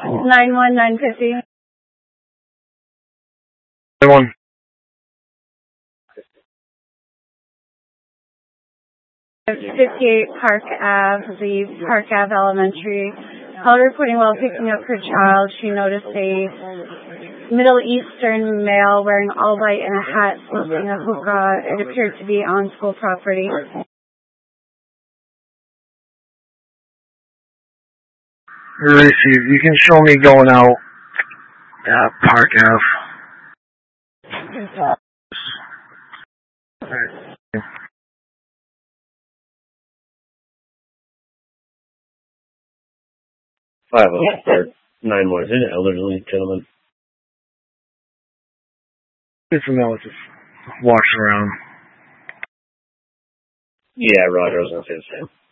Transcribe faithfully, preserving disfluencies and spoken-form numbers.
nine one nine fifty. One. fifty-eight Park Ave, the Park Ave Elementary. Called reporting while picking up her child. She noticed a Middle Eastern male wearing all white and a hat smoking a hookah. It appeared to be on school property. Receive. You can show me going out at Park Ave. Alright. Five oh nine more. Is it an elderly gentleman? Good for now. Just watch around. Yeah, Roger. I was gonna say the same.